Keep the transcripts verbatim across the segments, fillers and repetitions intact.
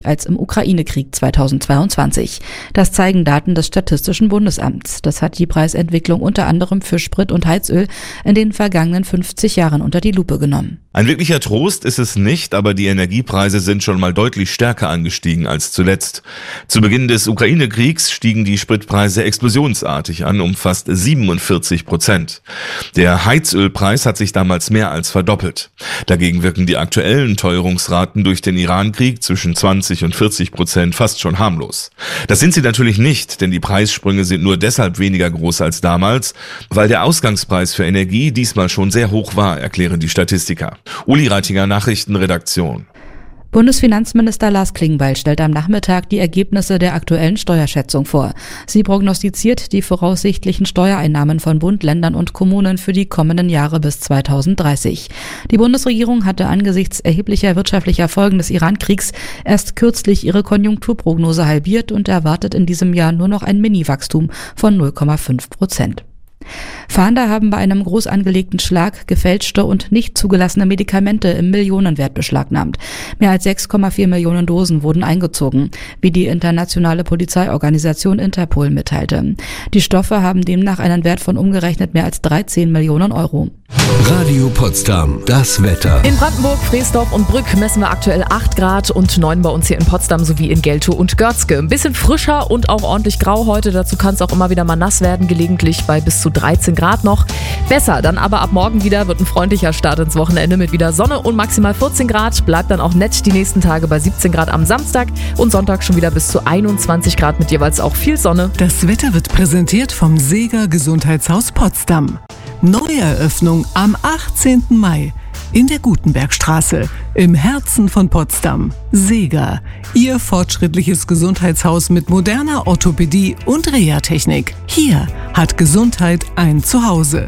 als im Ukraine-Krieg zweitausendzweiundzwanzig. Das zeigen Daten des Statistischen Bundesamts. Das hat die Preisentwicklung unter anderem für Sprit und Heizöl in den vergangenen fünfzig Jahren unter die Lupe genommen. Ein wirklicher Trost ist es nicht, aber die Energiepreise sind schon mal deutlich stärker angestiegen als zuletzt. Zu Beginn des Ukraine-Kriegs stiegen die Spritpreise explosionsartig an, um fast siebenundvierzig Prozent. Der Heizölpreis hat sich damals mehr als verdoppelt. Dagegen wirken die aktuellen Teuerungsraten durch den Iran-Krieg zwischen zwanzig und vierzig Prozent fast schon harmlos. Das sind sie natürlich nicht, denn die Preissprünge sind nur deshalb weniger groß als damals, weil der Ausgangspreis für Energie diesmal schon sehr hoch war, erklären die Statistiker. Uli Reitinger, Nachrichtenredaktion. Bundesfinanzminister Lars Klingbeil stellt am Nachmittag die Ergebnisse der aktuellen Steuerschätzung vor. Sie prognostiziert die voraussichtlichen Steuereinnahmen von Bund, Ländern und Kommunen für die kommenden Jahre bis zweitausenddreißig. Die Bundesregierung hatte angesichts erheblicher wirtschaftlicher Folgen des Iran-Kriegs erst kürzlich ihre Konjunkturprognose halbiert und erwartet in diesem Jahr nur noch ein Mini-Wachstum von null Komma fünf Prozent. Fahnder haben bei einem groß angelegten Schlag gefälschte und nicht zugelassene Medikamente im Millionenwert beschlagnahmt. Mehr als sechs Komma vier Millionen Dosen wurden eingezogen, wie die internationale Polizeiorganisation Interpol mitteilte. Die Stoffe haben demnach einen Wert von umgerechnet mehr als dreizehn Millionen Euro. Radio Potsdam, das Wetter. In Brandenburg, Freesdorf und Brück messen wir aktuell acht Grad und neun bei uns hier in Potsdam sowie in Geltow und Görzge. Ein bisschen frischer und auch ordentlich grau heute. Dazu kann es auch immer wieder mal nass werden, gelegentlich bei bis zu dreizehn Grad noch. Besser dann aber ab morgen wieder, wird ein freundlicher Start ins Wochenende mit wieder Sonne und maximal vierzehn Grad. Bleibt dann auch nett die nächsten Tage bei siebzehn Grad am Samstag und Sonntag schon wieder bis zu einundzwanzig Grad mit jeweils auch viel Sonne. Das Wetter wird präsentiert vom Seeger Gesundheitshaus Potsdam. Neueröffnung am achtzehnten Mai in der Gutenbergstraße im Herzen von Potsdam. Seeger, Ihr fortschrittliches Gesundheitshaus mit moderner Orthopädie und Reha-Technik. Hier hat Gesundheit ein Zuhause.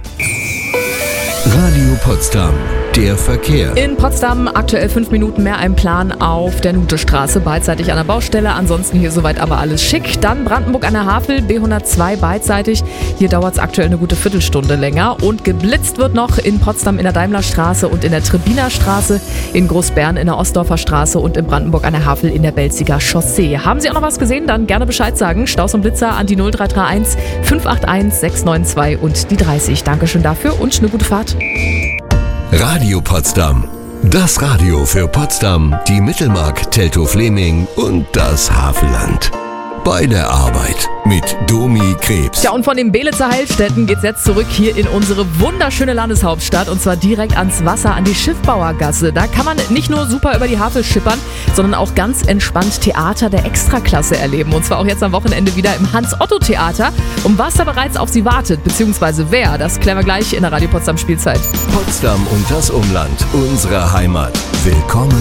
Radio Potsdam, der Verkehr. In Potsdam aktuell fünf Minuten mehr ein Plan auf der Nutestraße, beidseitig an der Baustelle. Ansonsten hier soweit aber alles schick. Dann Brandenburg an der Havel, B hundertzwei beidseitig. Hier dauert es aktuell eine gute Viertelstunde länger. Und geblitzt wird noch in Potsdam in der Daimlerstraße und in der Trebinerstraße, in Großbern in der Ostdorfer Straße und in Brandenburg an der Havel in der Belziger Chaussee. Haben Sie auch noch was gesehen? Dann gerne Bescheid sagen. Staus und Blitzer an die null drei drei eins fünf acht eins sechs neun zwei und die dreißig. Dankeschön dafür und eine gute Fahrt. Radio Potsdam. Das Radio für Potsdam, die Mittelmark, Teltow-Fleming und das Havelland. Bei der Arbeit mit Domi Krebs. Ja, und von den Beelitzer Heilstätten geht's jetzt zurück hier in unsere wunderschöne Landeshauptstadt und zwar direkt ans Wasser, an die Schiffbauergasse. Da kann man nicht nur super über die Havel schippern, sondern auch ganz entspannt Theater der Extraklasse erleben. Und zwar auch jetzt am Wochenende wieder im Hans-Otto-Theater. Um was da bereits auf Sie wartet, beziehungsweise wer, das klären wir gleich in der Radio Potsdam Spielzeit. Potsdam und das Umland, unsere Heimat. Willkommen